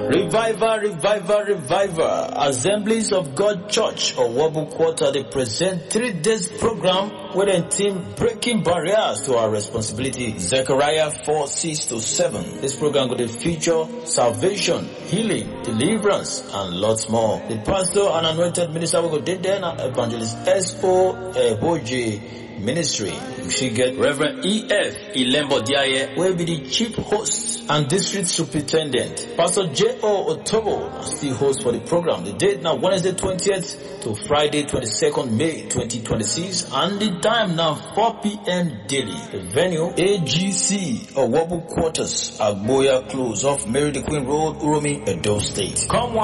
Revival. Assemblies of God Church or Wabu Quarter, they present 3 days program with a team breaking barriers to our responsibility. Zechariah 4:6-7. This program will feature salvation, healing, deliverance, and lots more. The pastor and anointed minister will go there now, Evangelist S.O. Eboje Ministry. She get Reverend E.F. Ilembo Diaye will be the chief host and district superintendent. Pastor J.O. Otobo is the host for the program. The date now Wednesday 20th to Friday 22nd May 2026, and the time now 4 p.m. daily. The venue AGC or Wabu Quarters, Agboya Close off Mary the Queen Road, Uromi, Edo State. Come